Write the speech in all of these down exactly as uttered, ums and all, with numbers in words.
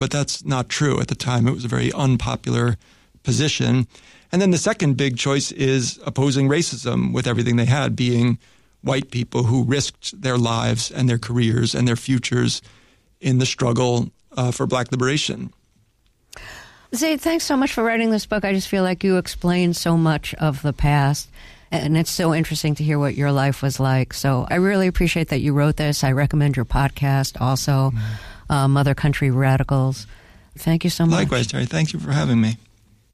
but that's not true. At the time, it was a very unpopular position. And then the second big choice is opposing racism with everything they had, being white people who risked their lives and their careers and their futures in the struggle uh, for Black liberation. Zaid, thanks so much for writing this book. I just feel like you explained so much of the past, and it's so interesting to hear what your life was like. So I really appreciate that you wrote this. I recommend your podcast also, mm-hmm. uh, Mother Country Radicals. Thank you so much. Likewise, Terry. Thank you for having me.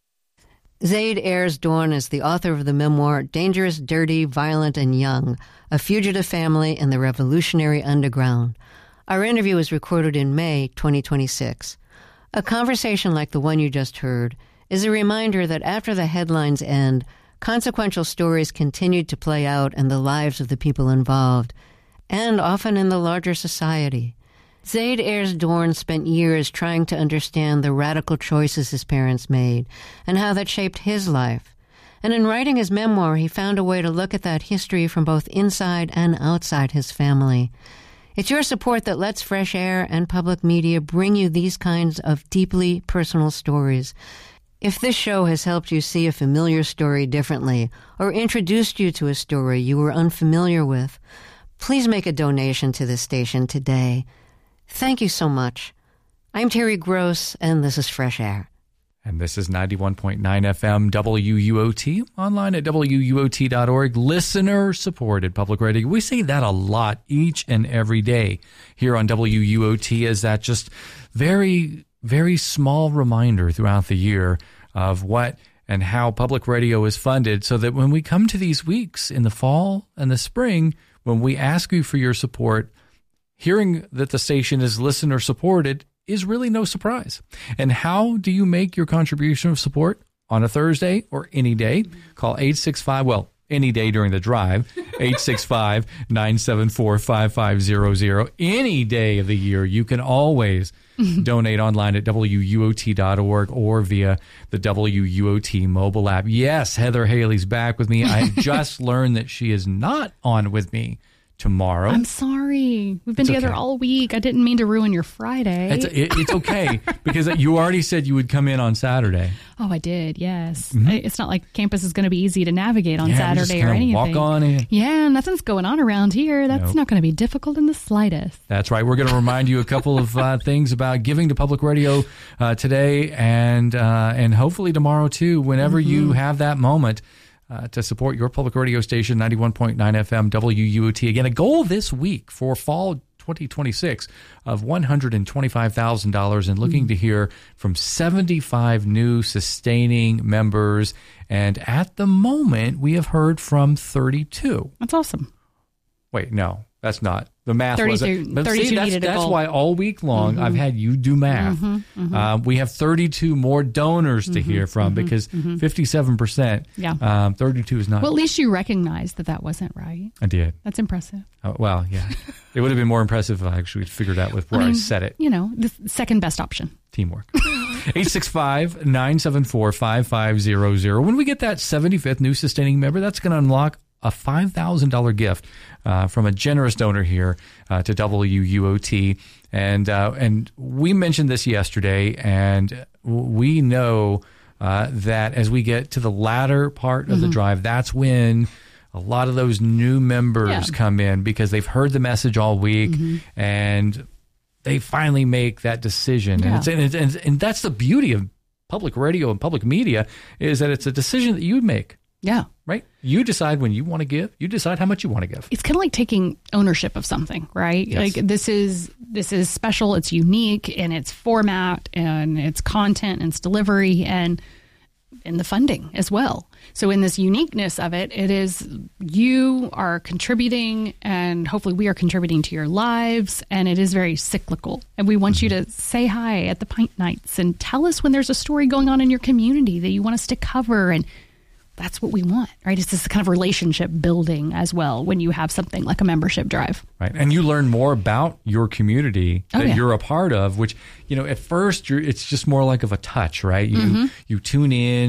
Zaid Ayers Dorn is the author of the memoir Dangerous, Dirty, Violent, and Young, A Fugitive Family in the Revolutionary Underground. Our interview was recorded in May twenty twenty-six. A conversation like the one you just heard is a reminder that after the headlines end, consequential stories continued to play out in the lives of the people involved, and often in the larger society. Zaid Ayers Dorn spent years trying to understand the radical choices his parents made and how that shaped his life. And in writing his memoir, he found a way to look at that history from both inside and outside his family. It's your support that lets Fresh Air and public media bring you these kinds of deeply personal stories. If this show has helped you see a familiar story differently or introduced you to a story you were unfamiliar with, please make a donation to this station today. Thank you so much. I'm Terry Gross, and this is Fresh Air. And this is ninety-one point nine F M W U O T, online at W U O T dot org, listener-supported public radio. We say that a lot each and every day here on W U O T, as that just very, very small reminder throughout the year of what and how public radio is funded, so that when we come to these weeks in the fall and the spring, when we ask you for your support, hearing that the station is listener-supported is really no surprise. And how do you make your contribution of support on a Thursday or any day? Call eight six five, well, any day during the drive, eight six five, nine seven four, five five zero zero. Any day of the year, you can always donate online at W U O T dot org or via the W U O T mobile app. Yes, Heather Haley's back with me. I just learned that she is not on with me tomorrow. I'm sorry. We've been It's together okay. all week. I didn't mean to ruin your Friday. It's, it, it's okay, because you already said you would come in on Saturday. Oh, I did. Yes. Mm-hmm. It's not like campus is going to be easy to navigate on Yeah, we Saturday just or kinda anything. walk on in. Yeah, nothing's going on around here. That's Nope. not going to be difficult in the slightest. That's right. We're going to remind you a couple of uh, things about giving to public radio uh, today and uh, and hopefully tomorrow too, whenever mm-hmm. you have that moment uh, to support your public radio station, ninety-one point nine F M W U O T. Again, a goal this week for fall twenty twenty-six of one hundred twenty-five thousand dollars, and looking mm-hmm. to hear from seventy-five new sustaining members. And at the moment, we have heard from thirty-two. That's awesome. Wait, no, that's not. The math thirty-two, wasn't. But thirty-two see, that's, needed a that's goal. why all week long Mm-hmm. I've had you do math. Mm-hmm, mm-hmm. Uh, we have thirty-two more donors to Mm-hmm, hear from mm-hmm, because mm-hmm. fifty-seven percent, Yeah. um, thirty-two is not. Well, at least you recognize that that wasn't right. I did. That's impressive. Oh, well, yeah. It would have been more impressive if I actually figured out with where I, I mean, said it. You know, the second best option. Teamwork. eight six five, nine seven four, five five zero zero. When we get that seventy-fifth new sustaining member, that's going to unlock a five thousand dollars gift uh, from a generous donor here uh, to W U O T. And uh, and we mentioned this yesterday, and we know uh, that as we get to the latter part of mm-hmm. the drive, that's when a lot of those new members Yeah. come in, because they've heard the message all week mm-hmm. and they finally make that decision. Yeah. And, it's, and, it's, and, and that's the beauty of public radio and public media, is that it's a decision that you make. Yeah. Right? You decide when you want to give. You decide how much you want to give. It's kind of like taking ownership of something, right? Yes. Like this is this is special. It's unique in its format and its content and its delivery and in the funding as well. So in this uniqueness of it, it is you are contributing, and hopefully we are contributing to your lives, and it is very cyclical. And we want mm-hmm. you to say hi at the pint nights and tell us when there's a story going on in your community that you want us to cover, and that's what we want, right? It's this kind of relationship building as well when you have something like a membership drive. Right. And you learn more about your community Oh, that yeah. you're a part of, which, you know, at first you're, it's just more like of a touch, right? You, Mm-hmm. you tune in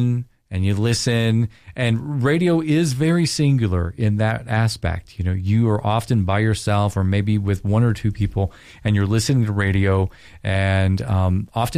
and you listen. And radio is very singular in that aspect. You know, you are often by yourself or maybe with one or two people, and you're listening to radio, and um, often